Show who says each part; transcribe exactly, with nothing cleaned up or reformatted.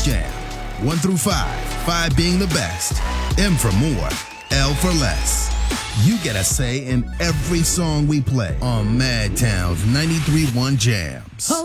Speaker 1: Jam. One through five, five being the best. M for more, L for less. You get a say in every song we play on Madtown's ninety-three point one Jams.